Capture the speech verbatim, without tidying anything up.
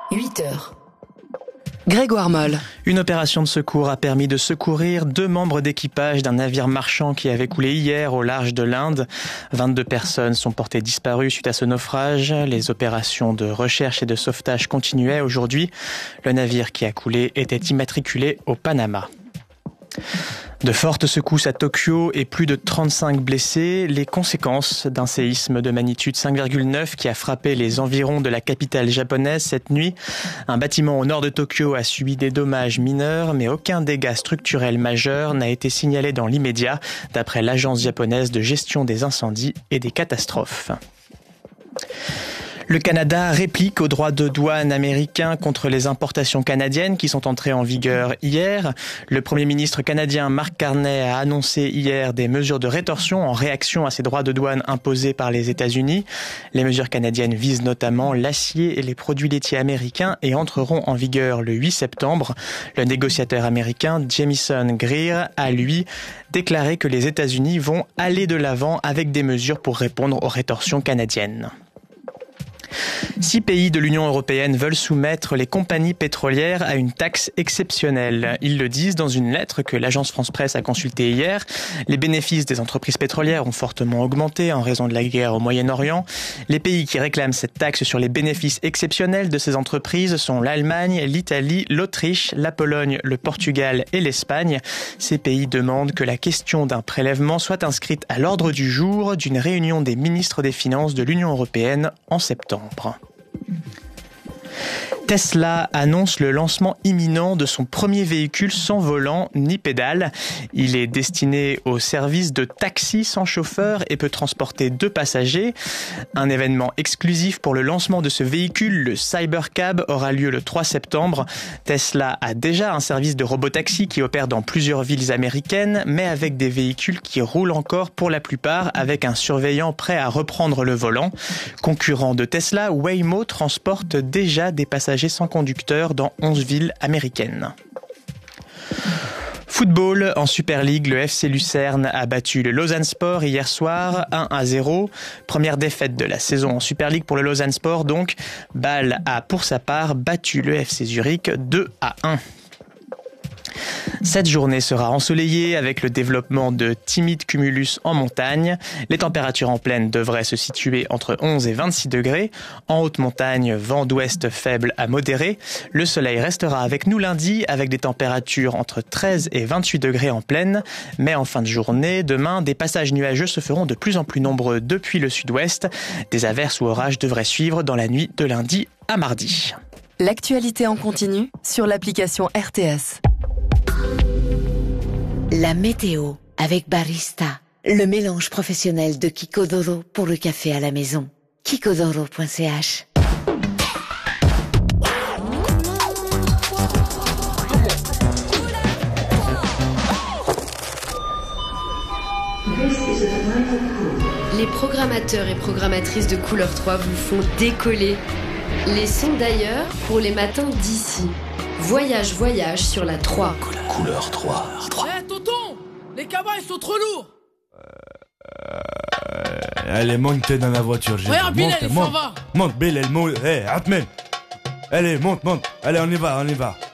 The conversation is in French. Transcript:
huit heures. Grégoire Moll. Une opération de secours a permis de secourir deux membres d'équipage d'un navire marchand qui avait coulé hier au large de l'Inde. vingt-deux personnes sont portées disparues suite à ce naufrage. Les opérations de recherche et de sauvetage continuaient aujourd'hui. Le navire qui a coulé était immatriculé au Panama. De fortes secousses à Tokyo et plus de trente-cinq blessés, les conséquences d'un séisme de magnitude cinq virgule neuf qui a frappé les environs de la capitale japonaise cette nuit. Un bâtiment au nord de Tokyo a subi des dommages mineurs, mais aucun dégât structurel majeur n'a été signalé dans l'immédiat, d'après l'agence japonaise de gestion des incendies et des catastrophes. Le Canada réplique aux droits de douane américains contre les importations canadiennes qui sont entrées en vigueur hier. Le Premier ministre canadien Mark Carney a annoncé hier des mesures de rétorsion en réaction à ces droits de douane imposés par les États-Unis. Les mesures canadiennes visent notamment l'acier et les produits laitiers américains et entreront en vigueur le huit septembre. Le négociateur américain Jamieson Greer a, lui, déclaré que les États-Unis vont aller de l'avant avec des mesures pour répondre aux rétorsions canadiennes. Six pays de l'Union européenne veulent soumettre les compagnies pétrolières à une taxe exceptionnelle. Ils le disent dans une lettre que l'agence France-Presse a consultée hier. Les bénéfices des entreprises pétrolières ont fortement augmenté en raison de la guerre au Moyen-Orient. Les pays qui réclament cette taxe sur les bénéfices exceptionnels de ces entreprises sont l'Allemagne, l'Italie, l'Autriche, la Pologne, le Portugal et l'Espagne. Ces pays demandent que la question d'un prélèvement soit inscrite à l'ordre du jour d'une réunion des ministres des Finances de l'Union européenne en septembre. Tesla annonce le lancement imminent de son premier véhicule sans volant ni pédale. Il est destiné au service de taxi sans chauffeur et peut transporter deux passagers. Un événement exclusif pour le lancement de ce véhicule, le Cybercab, aura lieu le trois septembre. Tesla a déjà un service de robotaxi qui opère dans plusieurs villes américaines, mais avec des véhicules qui roulent encore pour la plupart avec un surveillant prêt à reprendre le volant. Concurrent de Tesla, Waymo transporte déjà des passagers sans conducteur dans onze villes américaines. Football, en Super League, le F C Lucerne a battu le Lausanne-Sport hier soir un à zéro. Première défaite de la saison en Super League pour le Lausanne-Sport donc. Bâle a pour sa part battu le F C Zurich deux à un. Cette journée sera ensoleillée avec le développement de timides cumulus en montagne. Les températures en plaine devraient se situer entre onze et vingt-six degrés. En haute montagne, vent d'ouest faible à modéré. Le soleil restera avec nous lundi avec des températures entre treize et vingt-huit degrés en plaine. Mais en fin de journée, demain, des passages nuageux se feront de plus en plus nombreux depuis le sud-ouest. Des averses ou orages devraient suivre dans la nuit de lundi à mardi. L'actualité en continu sur l'application R T S. La météo avec Barista, le mélange professionnel de Kikodoro pour le café à la maison. kikodoro point c h. Les programmateurs et programmatrices de Couleur trois vous font décoller. Les sons d'ailleurs pour les matins d'ici. Voyage, voyage sur la trois. Couleur trois. Eh hey, tonton, les cabas ils sont trop lourds. Euh, allez, monte dans la voiture. Regarde, Bill, il s'en va. Monte, Bill, elle monte. Hé, hey, Atmen. Allez, monte, monte. Allez, on y va, on y va.